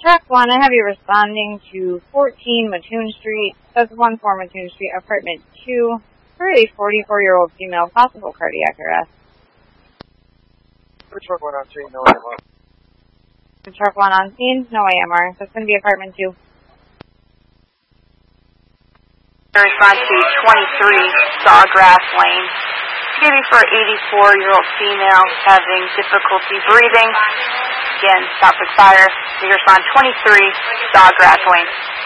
Truck 1, I have you responding to 14 Mattoon Street, that's 14 Mattoon Street, apartment 2, for a 44-year-old female, possible cardiac arrest. Truck 1 on scene, no AMR. Truck 1 on scene, no AMR. That's going to be apartment 2. Respond to 23 Sawgrass Lane. Maybe for an 84-year-old female having difficulty breathing. Again, stop with fire. We respond 23 Sawgrass Lane.